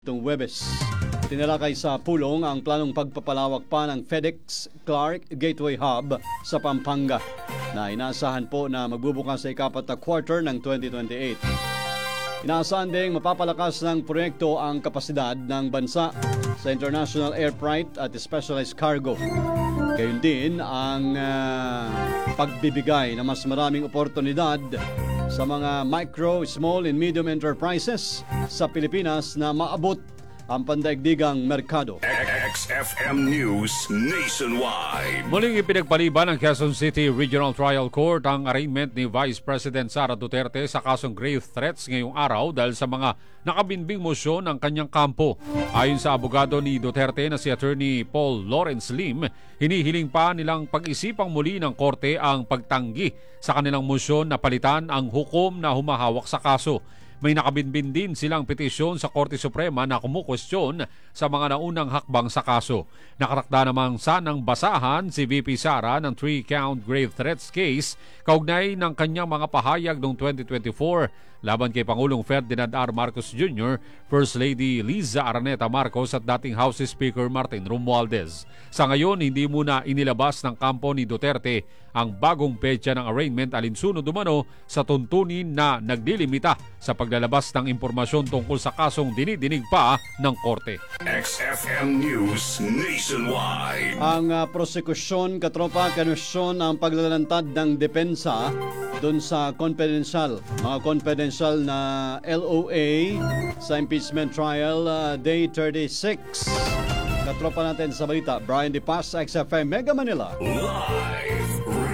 Itong Huwebes, tinalakay sa pulong ang planong pagpapalawak pa ng FedEx Clark Gateway Hub sa Pampanga na inaasahan po na magbubukas sa ikapat na quarter ng 2028. Inaasahan ding mapapalakas ng proyekto ang kapasidad ng bansa sa international air freight at specialized cargo. Gayon din ang pagbibigay ng mas maraming oportunidad sa mga micro, small and medium enterprises sa Pilipinas na maabot ang pandaigdigang merkado. XFM News Nationwide. Muling ipinagpaliban ng Quezon City Regional Trial Court ang arraignment ni Vice President Sara Duterte sa kasong grave threats ngayong araw dahil sa mga nakabinbing mosyon ng kanyang kampo. Ayon sa abogado ni Duterte na si Attorney Paul Lawrence Lim, hinihiling pa nilang pag-isipang muli ng korte ang pagtanggi sa kanilang mosyon na palitan ang hukom na humahawak sa kaso. May nakabinbin din silang petisyon sa Korte Suprema na kumukwestiyon sa mga naunang hakbang sa kaso. Nakatakda namang sanang basahan si VP Sara ng 3-count grave threats case kaugnay ng kanyang mga pahayag noong 2024 laban kay Pangulong Ferdinand R. Marcos Jr., First Lady Liza Araneta Marcos at dating House Speaker Martin Romualdez. Sa ngayon, hindi muna inilabas ng kampo ni Duterte ang bagong petsa ng arraignment alinsunod umano sa tuntunin na naglilimita sa paglalabas ng impormasyon tungkol sa kasong dinidinig pa ng korte. XFM News Nationwide. Ang prosekusyon, katropa, kanusyon ang paglalantad ng depensa doon sa mga confidential na LOA sa impeachment trial day 36. Katropa natin sa balita, Brian De Paz, XFM Mega Manila. Live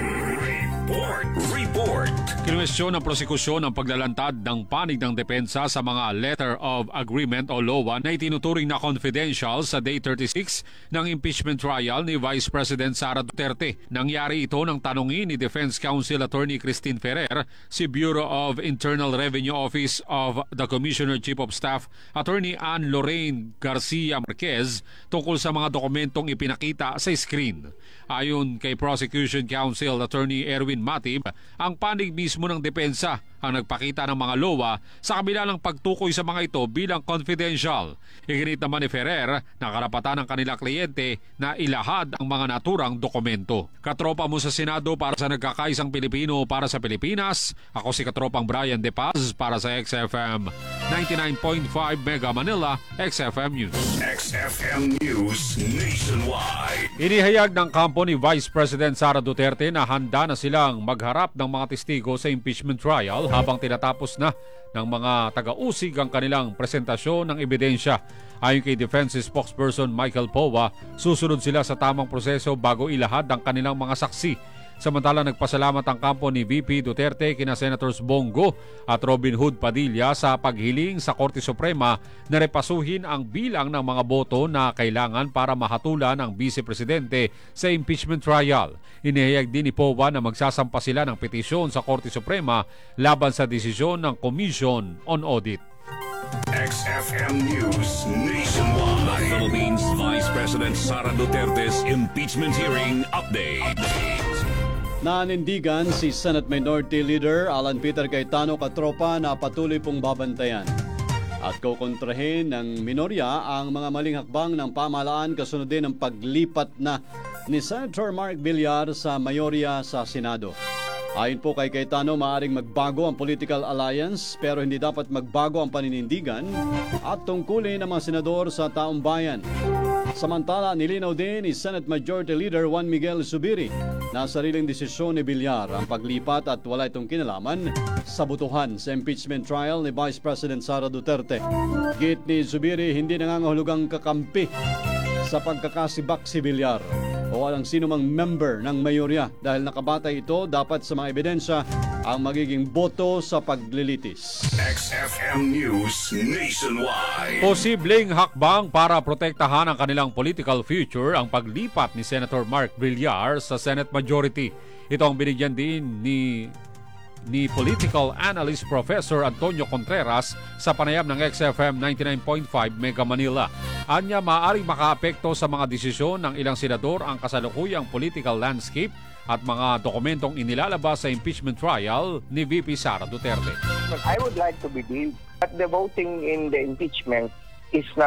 report. Kinwestiyon ng prosekusyon ang paglalantad ng panig ng depensa sa mga Letter of Agreement o LOA na itinuturing na confidential sa Day 36 ng impeachment trial ni Vice President Sara Duterte. Nangyari ito nang tanungin ni Defense Counsel Attorney Christine Ferrer si Bureau of Internal Revenue Office of the Commissioner Chief of Staff Attorney Ann Lorraine Garcia Marquez tungkol sa mga dokumentong ipinakita sa screen. Ayon kay Prosecution Counsel Attorney Erwin Matib, ang panig mismo ng depensa ang nagpakita ng mga LOA sa kabila ng pagtukoy sa mga ito bilang confidential. Iginit naman ni Ferrer na karapatan ng kanila kliyente na ilahad ang mga naturang dokumento. Katropa mo sa Senado para sa nagkakaisang Pilipino para sa Pilipinas, ako si Katropang Brian De Paz para sa XFM 99.5 Mega Manila, XFM News. XFM News Nationwide. Inihayag ng kampo ni Vice President Sara Duterte na handa na silang magharap ng mga testigo sa impeachment trial habang tinatapos na ng mga taga-usig ang kanilang presentasyon ng ebidensya. Ayon kay Defense Spokesperson Michael Powa, susunod sila sa tamang proseso bago ilahad ang kanilang mga saksi. Samantala, nagpasalamat ang kampo ni VP Duterte kina Senators Bongo at Robin Hood Padilla sa paghiling sa Korte Suprema na repasuhin ang bilang ng mga boto na kailangan para mahatulan ang Vice Presidente sa impeachment trial. Inihayag din ni Powa na magsasampa sila ng petisyon sa Korte Suprema laban sa desisyon ng Commission on Audit. XFM News Nationwide. The Philippines Vice President Sara Duterte's impeachment hearing update. Nanindigan si Senate Minority Leader Alan Peter Cayetano katropa na patuloy pong babantayan at kukontrahin ng minorya ang mga maling hakbang ng pamahalaan kasunod din ng paglipat na ni Senator Mark Villar sa mayorya sa Senado. Ayon po kay Cayetano, maaaring magbago ang political alliance pero hindi dapat magbago ang paninindigan at tungkulin ng mga senador sa taong bayan. Samantala, nilinaw din ni Senate Majority Leader Juan Miguel Zubiri na sariling desisyon ni Villar ang paglipat at wala itong kinalaman sa butuhan sa impeachment trial ni Vice President Sara Duterte. Git ni Zubiri, hindi nangangahulugang kakampi sa pagkakasibak si Villar o walang sino mang member ng mayorya dahil nakabatay ito dapat sa mga ebidensya ang magiging boto sa paglilitis. XFM News Nationwide. Posibleng hakbang para protektahan ang kanilang political future ang paglipat ni Senator Mark Villar sa Senate Majority. Ito ang binigyan din ni political analyst Professor Antonio Contreras sa panayam ng XFM 99.5 Mega Manila. Anya, maaaring makaapekto sa mga desisyon ng ilang senador ang kasalukuyang political landscape at mga dokumentong inilalabas sa impeachment trial ni VP Sara Duterte. But I would like to believe that the voting in the impeachment is